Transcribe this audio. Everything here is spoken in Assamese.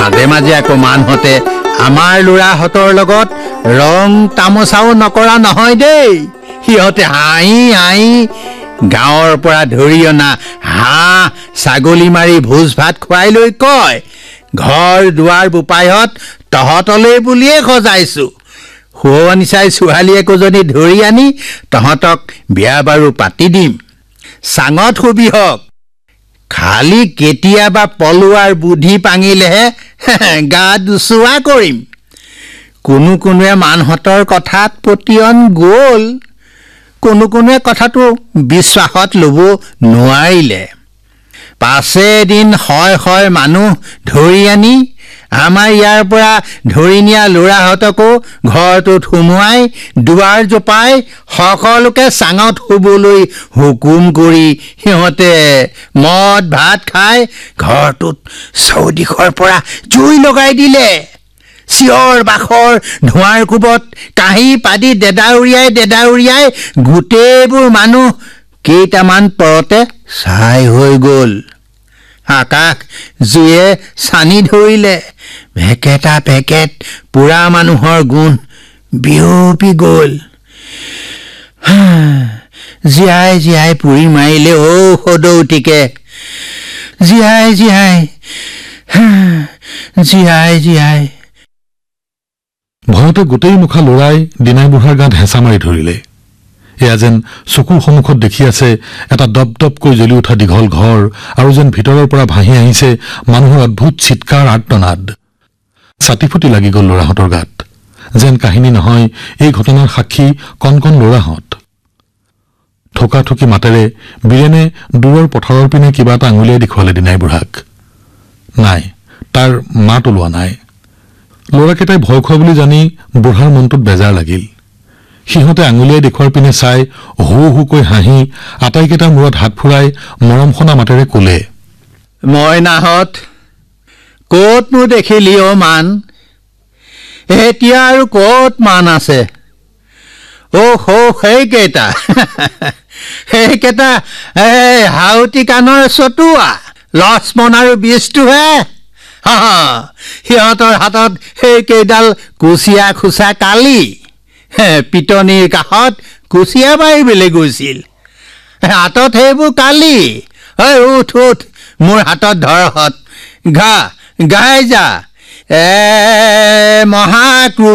মাজে মাজে আকৌ মানহতে আমাৰ ল'ৰাহঁতৰ লগত ৰং তামোচাও নকৰা নহয় দেই। সিহঁতে হাঁহি হাঁহি গাঁৱৰ পৰা ধৰি অনা হাঁহ ছাগলী মাৰি ভোজ ভাত খুৱাই লৈ কয়, ঘৰ দুৱাৰ বোপাইহঁত তহঁতলৈ বুলিয়ে সজাইছো। শুৱনি চাই ছোৱালী একোজনী ধৰি আনি তহঁতক বিয়া বাৰু পাতি দিম। চাঙত শুবি হওক, খালি কেতিয়াবা পলোৱাৰ বুদ্ধি পাঙিলেহে গা দুচোৱা কৰিম। কোনোৱে মানহঁতৰ কথাত পতিয়ন গ'ল, কোনোৱে কথাটো বিশ্বাসত ল'ব নোৱাৰিলে। পাছে এদিন হয় মানুহ ধৰি আনি আমাৰ ইয়াৰ পৰা ধৰি নিয়া ল'ৰাহঁতকো ঘৰটোত সুমুৱাই দুৱাৰ জপাই সকলোকে চাঙত শুবলৈ হুকুম কৰি সিহঁতে মদ ভাত খাই ঘৰটোত চৌদিশৰ পৰা জুই লগাই দিলে। চিঞৰ বাখৰ ধোঁৱাৰ কোবত কাঁহী পাদি দেদাউৰিয়াই গোটেইবোৰ মানুহ কেইটামান পৰতে ছাই হৈ গ'ল। আকাশ জুয়ে ছানি ধৰিলে, ভেকেটা ভেকেট পুৰা মানুহৰ গুণ বিয়পি গ'ল। জীয়াই জীয়াই পুৰি মাৰিলে সদৌতিকে, জীয়াই ভয়তে গোটেই মুখা লৰাই দিনাই বুঢ়াৰ গাত হেঁচা মাৰি ধৰিলে। এয়া যেন চকুৰ সন্মুখত দেখি আছে এটা দপদপকৈ জ্বলি উঠা দীঘল ঘৰ, আৰু যেন ভিতৰৰ পৰা ভাঁহি আহিছে মানুহৰ অদ্ভুত চিৎকাৰ আৰ্তনাদ। ছাতি ফুটি লাগি গ'ল ল'ৰাহঁতৰ গাত। যেন কাহিনী নহয়, এই ঘটনাৰ সাক্ষী কণ কণ ল'ৰাহঁত। ঠোকাঠুকি মাতেৰে বীৰেনে দূৰৰ পথাৰৰ পিনে কিবা এটা আঙুলিয়াই দেখুৱালে দিনাই বুঢ়াক। নাই, তাৰ মাত ওলোৱা নাই। ল'ৰাকেইটাই ভয় খোৱা বুলি জানি বুঢ়াৰ মনটোত বেজাৰ লাগিল। সিহঁতে আঙুলিয়াই দেখুৱাৰ পিনে চাই হু হুকৈ হাঁহি আটাইকেইটাৰ মূৰত হাত ফুৰাই মৰমসনা মাতেৰে ক'লে, মইনাহঁত, ক'তনো দেখিলি মান? এতিয়া আৰু ক'ত মান আছে? সেইকেইটা হাউতি কাণৰ চতুৱা লক্ষ্মণ আৰু বিষ্ণুহে। সিহঁতৰ হাতত সেইকেইডাল কুচিয়া খোচা কালি পিটনিৰ কাষত কুচিয়া মাৰিবলৈ গৈছিল। হাতত সেইবোৰ কালি। উঠ মোৰ হাতত ধৰহত, গাই যা মহাক্ৰোধ